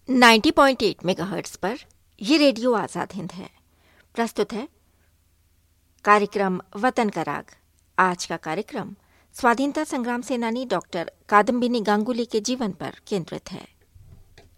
90.8 megahertz पर ये radio Azad Hind है। प्रस्तुत है कार्यक्रम वतन का राग। आज का कार्यक्रम स्वाधीनता संग्राम सेनानी डॉक्टर कादम्बिनी गांगुली के जीवन पर केंद्रित है।